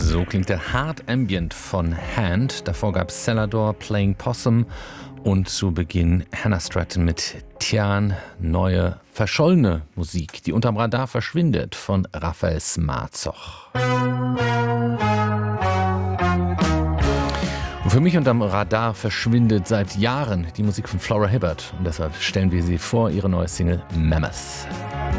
So klingt der Hard Ambient von Hand. Davor gab es Celador, Playing Possum und zu Beginn Hannah Stratton mit Tian, neue, verschollene Musik, die unterm Radar verschwindet, von Raphael Smarzoch. Und für mich unterm Radar verschwindet seit Jahren die Musik von Flora Hibbert und deshalb stellen wir sie vor, ihre neue Single Mammoth.